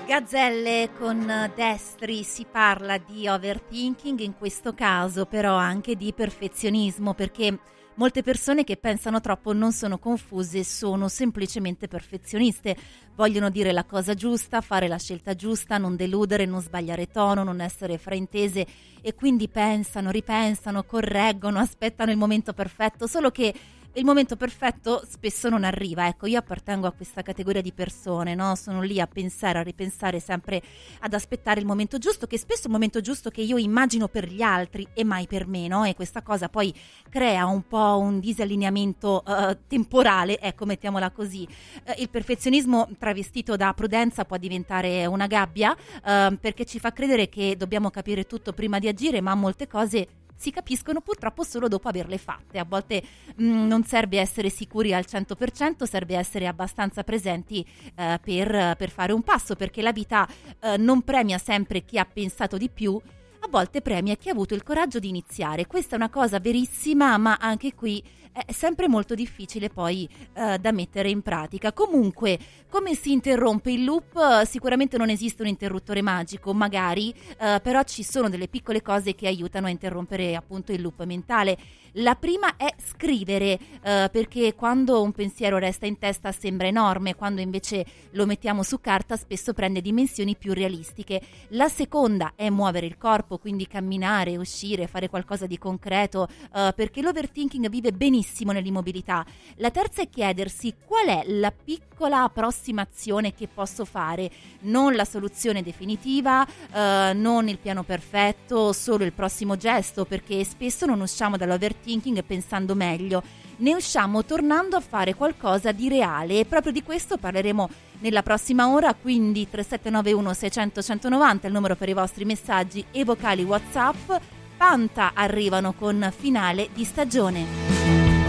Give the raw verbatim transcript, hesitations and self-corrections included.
Gazzelle con Destri, si parla di overthinking, in questo caso però anche di perfezionismo, perché molte persone che pensano troppo non sono confuse, sono semplicemente perfezioniste, vogliono dire la cosa giusta, fare la scelta giusta, non deludere, non sbagliare tono, non essere fraintese, e quindi pensano, ripensano, correggono, aspettano il momento perfetto, solo che il momento perfetto spesso non arriva. Ecco, io appartengo a questa categoria di persone, no? Sono lì a pensare, a ripensare, sempre ad aspettare il momento giusto, che spesso è il momento giusto che io immagino per gli altri e mai per me, no? E questa cosa poi crea un po' un disallineamento uh, temporale, ecco, mettiamola così. Uh, il perfezionismo travestito da prudenza può diventare una gabbia, uh, perché ci fa credere che dobbiamo capire tutto prima di agire, ma molte cose si capiscono purtroppo solo dopo averle fatte. A volte mh, non serve essere sicuri al cento per cento, serve essere abbastanza presenti eh, per, per fare un passo, perché la vita eh, non premia sempre chi ha pensato di più, a volte premia chi ha avuto il coraggio di iniziare. Questa è una cosa verissima, ma anche qui è sempre molto difficile poi eh, da mettere in pratica. Comunque, come si interrompe il loop? Sicuramente non esiste un interruttore magico, magari, eh, però ci sono delle piccole cose che aiutano a interrompere appunto il loop mentale. La prima è scrivere, eh, perché quando un pensiero resta in testa sembra enorme, quando invece lo mettiamo su carta spesso prende dimensioni più realistiche. La seconda è muovere il corpo, quindi camminare, uscire, fare qualcosa di concreto, eh, perché l'overthinking vive benissimo nell'immobilità. La terza è chiedersi qual è la piccola approssimazione che posso fare, non la soluzione definitiva, eh, non il piano perfetto, solo il prossimo gesto, perché spesso non usciamo dall'overthinking pensando meglio, ne usciamo tornando a fare qualcosa di reale, e proprio di questo parleremo nella prossima ora. Quindi tre sette nove uno sei zero zero uno nove zero è il numero per i vostri messaggi e vocali WhatsApp. Panta arrivano con Finale di stagione.